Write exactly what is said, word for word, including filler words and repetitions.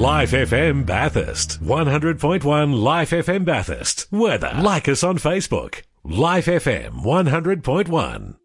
Life F M Bathurst. one hundred point one Life F M Bathurst. Weather. Like us on Facebook. Life F M one hundred point one.